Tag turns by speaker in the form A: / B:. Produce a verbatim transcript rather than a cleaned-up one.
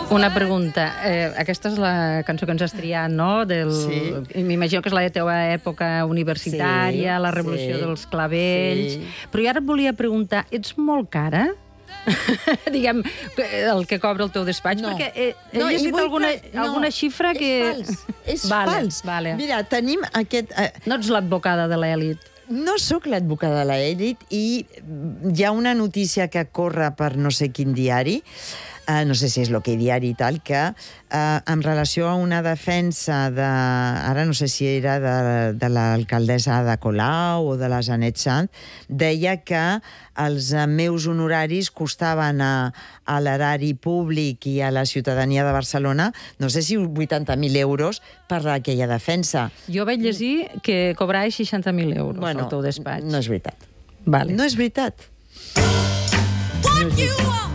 A: Una pregunta. Eh, aquesta és la cançó que ens has triat, no? Del...
B: Sí.
A: M'imagino que és la teva època universitària,
B: Sí,
A: la revolució
B: sí,
A: dels clavells...
B: sí.
A: Però jo ara et volia preguntar, ets molt cara? Diguem, el que cobra el teu despatx,
B: No.
A: perquè he, he
B: No, i
A: llegit
B: vull
A: alguna,
B: que- no,
A: alguna xifra que...
B: És fals, és
A: Vale,
B: fals.
A: vale.
B: Mira, tenim aquest... Eh,
A: No ets l'advocada de l'elit.
B: no sóc l'advocada de l'elit i hi ha una notícia que corre per no sé quin diari, eh, no sé si és l'Ok Diari i tal, que eh, en relació a una defensa de... Ara no sé si era de, de l'alcaldessa Ada Colau o de la Janet Sant, deia que els eh, meus honoraris costaven a, a l'erari públic i a la ciutadania de Barcelona, no sé si vuitanta mil euros per aquella defensa.
A: Jo vaig llegir que cobrava seixanta mil euros
B: Bueno,
A: al teu despatx.
B: no és veritat.
A: Vale.
B: No és veritat.
C: What you want?